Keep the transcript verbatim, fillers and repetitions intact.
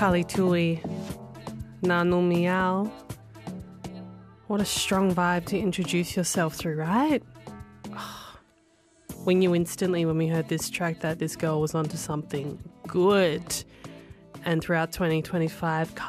Kali Tui, Nanu Miao. What a strong vibe to introduce yourself through, right? We knew instantly when we heard this track that this girl was onto something good. And throughout twenty twenty-five,